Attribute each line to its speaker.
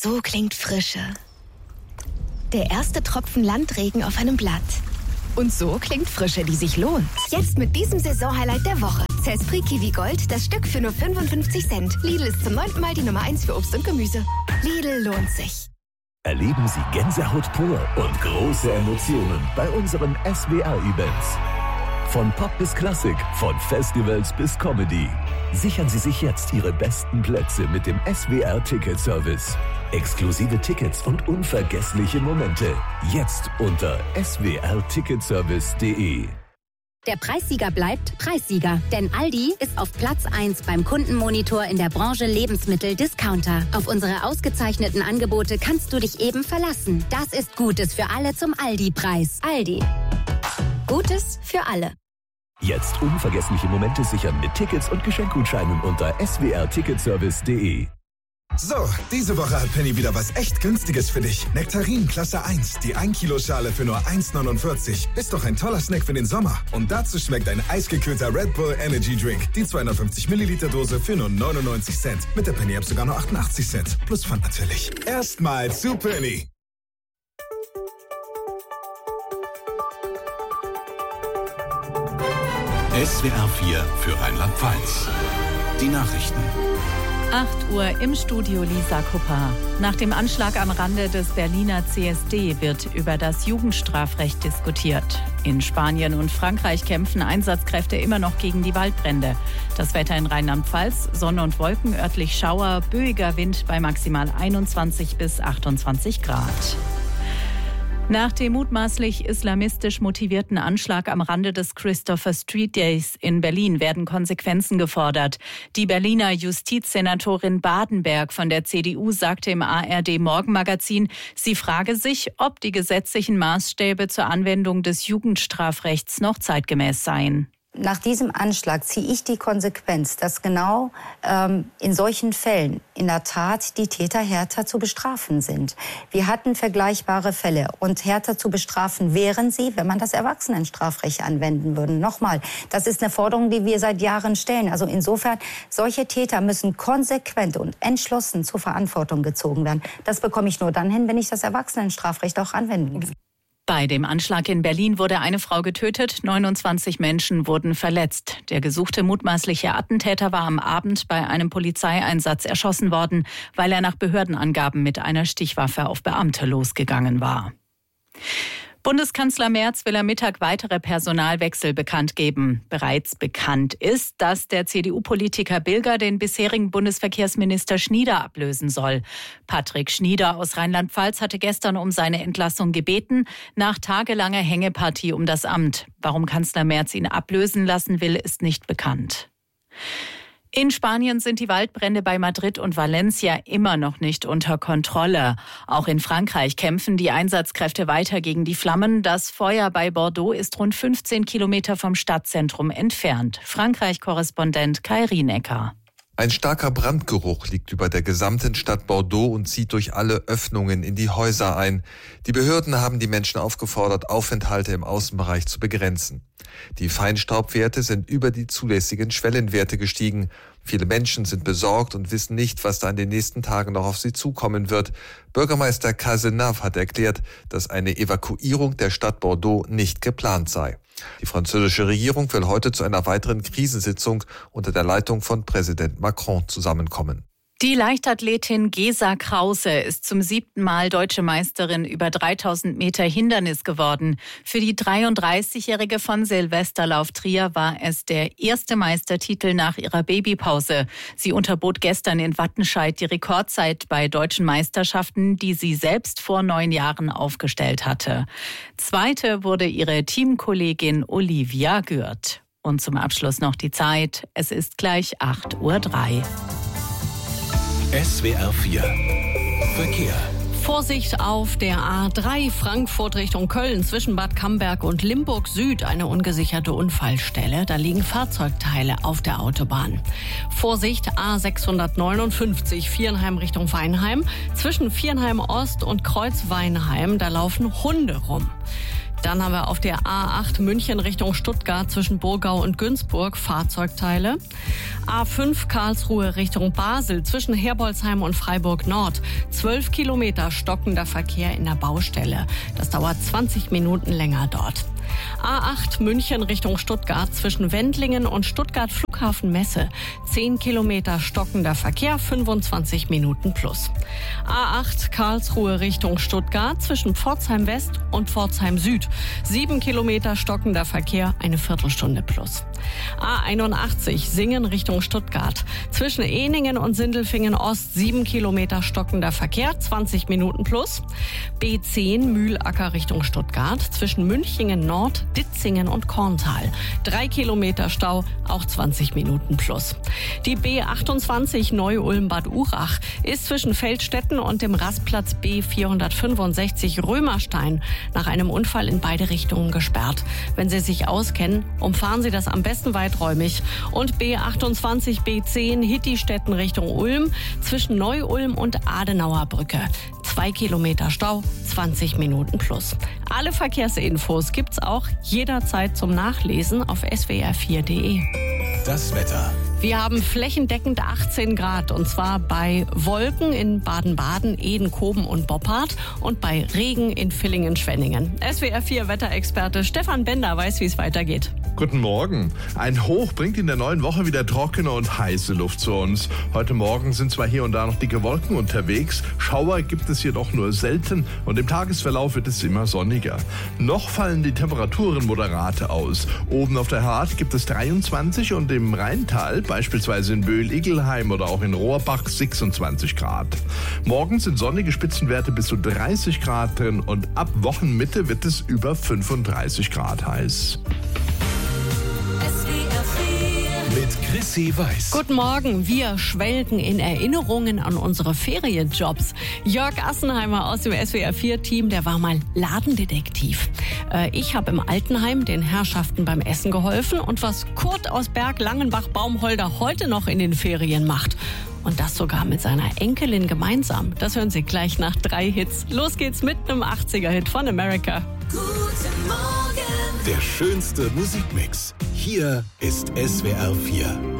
Speaker 1: So klingt Frische. Der erste Tropfen Landregen auf einem Blatt. Und so klingt Frische, die sich lohnt. Jetzt mit diesem Saisonhighlight der Woche. Cespri Kiwi Gold, das Stück für nur 55 Cent. Lidl ist zum 9. Mal die Nummer 1 für Obst und Gemüse. Lidl lohnt sich.
Speaker 2: Erleben Sie Gänsehaut pur und große Emotionen bei unseren SWR-Events. Von Pop bis Klassik, von Festivals bis Comedy. Sichern Sie sich jetzt Ihre besten Plätze mit dem SWR-Ticket-Service. Exklusive Tickets und unvergessliche Momente. Jetzt unter swrticketservice.de.
Speaker 3: Der Preissieger bleibt Preissieger, denn Aldi ist auf Platz 1 beim Kundenmonitor in der Branche Lebensmittel-Discounter. Auf unsere ausgezeichneten Angebote kannst du dich eben verlassen. Das ist Gutes für alle zum Aldi-Preis. Aldi. Gutes für alle.
Speaker 2: Jetzt unvergessliche Momente sichern mit Tickets und Geschenkgutscheinen unter swrticketservice.de.
Speaker 4: So, diese Woche hat Penny wieder was echt Günstiges für dich. Nektarin Klasse 1, die 1 Kilo Schale für nur 1,49. Ist doch ein toller Snack für den Sommer. Und dazu schmeckt ein eisgekühlter Red Bull Energy Drink. Die 250 Milliliter Dose für nur 99 Cent. Mit der Penny App sogar nur 88 Cent. Plus Pfand natürlich. Erstmal zu Penny.
Speaker 5: SWR 4 für Rheinland-Pfalz. Die Nachrichten.
Speaker 6: 8 Uhr im Studio Lisa Kupper. Nach dem Anschlag am Rande des Berliner CSD wird über das Jugendstrafrecht diskutiert. In Spanien und Frankreich kämpfen Einsatzkräfte immer noch gegen die Waldbrände. Das Wetter in Rheinland-Pfalz, Sonne und Wolken, örtlich Schauer, böiger Wind bei maximal 21 bis 28 Grad. Nach dem mutmaßlich islamistisch motivierten Anschlag am Rande des Christopher Street Days in Berlin werden Konsequenzen gefordert. Die Berliner Justizsenatorin Badenberg von der CDU sagte im ARD-Morgenmagazin, sie frage sich, ob die gesetzlichen Maßstäbe zur Anwendung des Jugendstrafrechts noch zeitgemäß seien.
Speaker 7: Nach diesem Anschlag ziehe ich die Konsequenz, dass genau in solchen Fällen in der Tat die Täter härter zu bestrafen sind. Wir hatten vergleichbare Fälle und härter zu bestrafen wären sie, wenn man das Erwachsenenstrafrecht anwenden würde. Nochmal, das ist eine Forderung, die wir seit Jahren stellen. Also insofern, solche Täter müssen konsequent und entschlossen zur Verantwortung gezogen werden. Das bekomme ich nur dann hin, wenn ich das Erwachsenenstrafrecht auch anwenden kann.
Speaker 6: Bei dem Anschlag in Berlin wurde eine Frau getötet, 29 Menschen wurden verletzt. Der gesuchte mutmaßliche Attentäter war am Abend bei einem Polizeieinsatz erschossen worden, weil er nach Behördenangaben mit einer Stichwaffe auf Beamte losgegangen war. Bundeskanzler Merz will am Mittag weitere Personalwechsel bekannt geben. Bereits bekannt ist, dass der CDU-Politiker Bilger den bisherigen Bundesverkehrsminister Schnieder ablösen soll. Patrick Schnieder aus Rheinland-Pfalz hatte gestern um seine Entlassung gebeten, nach tagelanger Hängepartie um das Amt. Warum Kanzler Merz ihn ablösen lassen will, ist nicht bekannt. In Spanien sind die Waldbrände bei Madrid und Valencia immer noch nicht unter Kontrolle. Auch in Frankreich kämpfen die Einsatzkräfte weiter gegen die Flammen. Das Feuer bei Bordeaux ist rund 15 Kilometer vom Stadtzentrum entfernt. Frankreich-Korrespondent Kai Rienecker.
Speaker 8: Ein starker Brandgeruch liegt über der gesamten Stadt Bordeaux und zieht durch alle Öffnungen in die Häuser ein. Die Behörden haben die Menschen aufgefordert, Aufenthalte im Außenbereich zu begrenzen. Die Feinstaubwerte sind über die zulässigen Schwellenwerte gestiegen. Viele Menschen sind besorgt und wissen nicht, was da in den nächsten Tagen noch auf sie zukommen wird. Bürgermeister Cazenave hat erklärt, dass eine Evakuierung der Stadt Bordeaux nicht geplant sei. Die französische Regierung will heute zu einer weiteren Krisensitzung unter der Leitung von Präsident Macron zusammenkommen.
Speaker 6: Die Leichtathletin Gesa Krause ist zum 7. Mal deutsche Meisterin über 3000 Meter Hindernis geworden. Für die 33-Jährige von Silvesterlauf Trier war es der erste Meistertitel nach ihrer Babypause. Sie unterbot gestern in Wattenscheid die Rekordzeit bei deutschen Meisterschaften, die sie selbst vor 9 Jahren aufgestellt hatte. Zweite wurde ihre Teamkollegin Olivia Gürt. Und zum Abschluss noch die Zeit. Es ist gleich 8:03 Uhr.
Speaker 5: SWR 4 Verkehr.
Speaker 9: Vorsicht auf der A3 Frankfurt Richtung Köln zwischen Bad Camberg und Limburg Süd, eine ungesicherte Unfallstelle. Da liegen Fahrzeugteile auf der Autobahn. Vorsicht A659 Viernheim Richtung Weinheim. Zwischen Viernheim Ost und Kreuz Weinheim, da laufen Hunde rum. Dann haben wir auf der A8 München Richtung Stuttgart zwischen Burgau und Günzburg Fahrzeugteile. A5 Karlsruhe Richtung Basel zwischen Herbolzheim und Freiburg Nord. 12 Kilometer stockender Verkehr in der Baustelle. Das dauert 20 Minuten länger dort. A8 München Richtung Stuttgart zwischen Wendlingen und Stuttgart Flughafen Messe. 10 Kilometer stockender Verkehr, 25 Minuten plus. A8 Karlsruhe Richtung Stuttgart zwischen Pforzheim West und Pforzheim Süd. 7 Kilometer stockender Verkehr, eine Viertelstunde plus. A81 Singen Richtung Stuttgart. Zwischen Ehningen und Sindelfingen Ost 7 Kilometer stockender Verkehr, 20 Minuten plus. B10 Mühlacker Richtung Stuttgart. Zwischen Münchingen Nord, Ditzingen und Korntal. 3 Kilometer Stau, auch 20 Minuten plus. Die B28 Neu-Ulm-Bad Urach ist zwischen Feldstetten und dem Rastplatz B465 Römerstein nach einem Unfall in beide Richtungen gesperrt. Wenn Sie sich auskennen, umfahren Sie das am besten weiträumig. Und B28 B10 Hittistetten Richtung Ulm zwischen Neu-Ulm und Adenauer Brücke. 2 Kilometer Stau, 20 Minuten plus. Alle Verkehrsinfos gibt's auch jederzeit zum Nachlesen auf swr4.de.
Speaker 2: Das Wetter.
Speaker 9: Wir haben flächendeckend 18 Grad und zwar bei Wolken in Baden-Baden, Eden, Koben und Boppard und bei Regen in Villingen-Schwenningen. SWR4 Wetterexperte Stefan Bender weiß, wie es weitergeht.
Speaker 10: Guten Morgen. Ein Hoch bringt in der neuen Woche wieder trockene und heiße Luft zu uns. Heute Morgen sind zwar hier und da noch dicke Wolken unterwegs, Schauer gibt es jedoch nur selten und im Tagesverlauf wird es immer sonniger. Noch fallen die Temperaturen moderate aus. Oben auf der Hart gibt es 23 und im Rheintal, beispielsweise in Böhl-Igelheim oder auch in Rohrbach, 26 Grad. Morgen sind sonnige Spitzenwerte bis zu 30 Grad drin und ab Wochenmitte wird es über 35 Grad heiß.
Speaker 2: Mit Chrissy Weiß.
Speaker 9: Guten Morgen, wir schwelgen in Erinnerungen an unsere Ferienjobs. Jörg Assenheimer aus dem SWR4-Team, der war mal Ladendetektiv. Ich habe im Altenheim den Herrschaften beim Essen geholfen und was Kurt aus Berg-Langenbach-Baumholder heute noch in den Ferien macht. Und das sogar mit seiner Enkelin gemeinsam. Das hören Sie gleich nach 3 Hits. Los geht's mit einem 80er-Hit von America.
Speaker 2: Der schönste Musikmix. Hier ist SWR4.